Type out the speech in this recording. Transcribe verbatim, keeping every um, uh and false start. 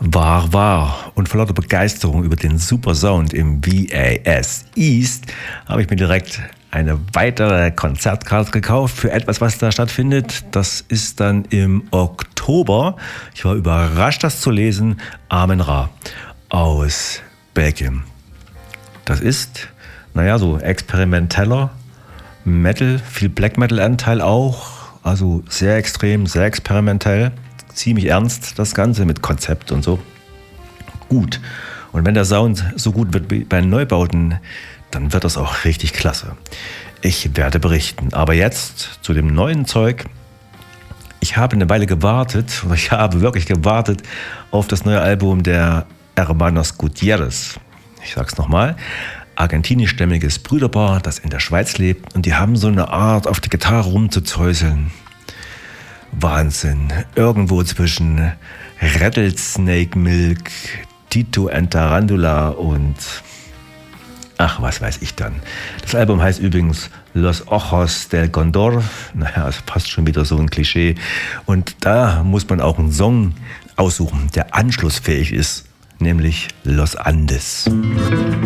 Wahr, wahr. Und vor lauter Begeisterung über den super Sound im V A S East habe ich mir direkt eine weitere Konzertkarte gekauft für etwas, was da stattfindet. Das ist dann im Oktober. Ich war überrascht, das zu lesen. Amen Ra aus Belgien. Das ist, naja, so experimenteller Metal, viel Black Metal Anteil auch. Also sehr extrem, sehr experimentell. Ziemlich ernst das Ganze mit Konzept und so. Gut. Und wenn der Sound so gut wird wie bei Neubauten, dann wird das auch richtig klasse. Ich werde berichten. Aber jetzt zu dem neuen Zeug. Ich habe eine Weile gewartet, oder ich habe wirklich gewartet auf das neue Album der Hermanos Gutierrez. Ich sag's nochmal. Argentinischstämmiges Brüderpaar, das in der Schweiz lebt. Und die haben so eine Art, auf die Gitarre rumzuzäuseln. Wahnsinn. Irgendwo zwischen Rattlesnake Milk, Tito and Tarantula und ach, was weiß ich dann. Das Album heißt übrigens Los Ojos del Condor. Naja, es passt schon wieder so ein Klischee. Und da muss man auch einen Song aussuchen, der anschlussfähig ist, nämlich Los Andes.